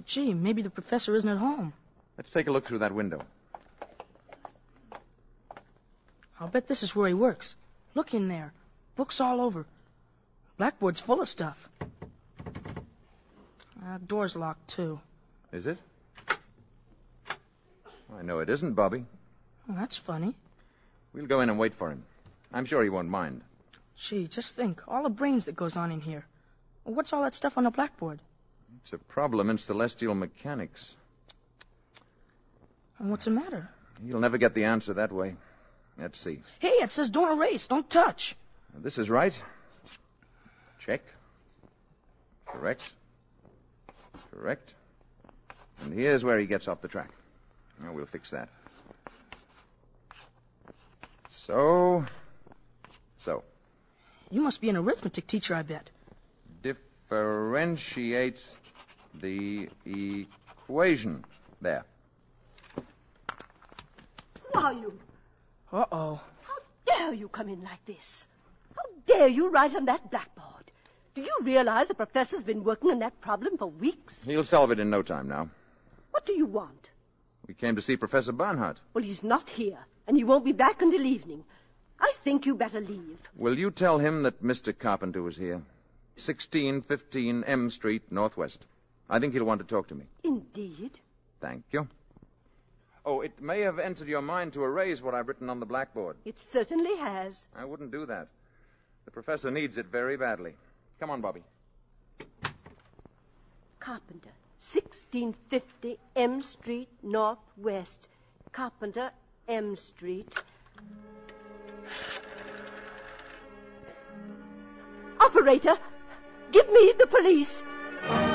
Gee, maybe the professor isn't at home. Let's take a look through that window. I'll bet this is where he works. Look in there. Books all over. Blackboard's full of stuff. Door's locked, too. Is it? I know it isn't, Bobby. Well, that's funny. We'll go in and wait for him. I'm sure he won't mind. Gee, just think. All the brains that goes on in here. What's all that stuff on the blackboard? It's a problem in celestial mechanics. And what's the matter? You'll never get the answer that way. Let's see. Hey, it says don't erase, don't touch. This is right. Check. Correct. Correct. And here's where he gets off the track. Now we'll fix that. So. You must be an arithmetic teacher, I bet. Differentiate the equation. There. Who are you? Uh-oh. How dare you come in like this? How dare you write on that blackboard? Do you realize the professor's been working on that problem for weeks? He'll solve it in no time now. What do you want? We came to see Professor Barnhart. Well, he's not here, and he won't be back until evening. I think you better leave. Will you tell him that Mr. Carpenter was here? 1615 M Street, Northwest. I think he'll want to talk to me. Indeed. Thank you. Oh, it may have entered your mind to erase what I've written on the blackboard. It certainly has. I wouldn't do that. The professor needs it very badly. Come on, Bobby. Carpenter, 1650 M Street, Northwest. Carpenter, M Street. Operator, give me the police.